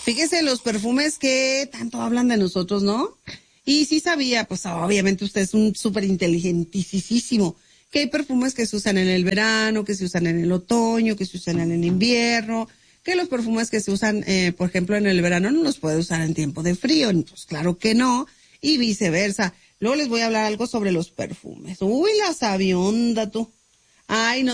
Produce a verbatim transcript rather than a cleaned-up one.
Fíjese los perfumes que tanto hablan de nosotros, ¿no? Y sí sabía, pues obviamente usted es un súper inteligentísimo, que hay perfumes que se usan en el verano, que se usan en el otoño, que se usan en el invierno, que los perfumes que se usan, eh, por ejemplo, en el verano no los puede usar en tiempo de frío, pues claro que no, y viceversa. Luego les voy a hablar algo sobre los perfumes. Uy, la sabionda tú. Ay, no.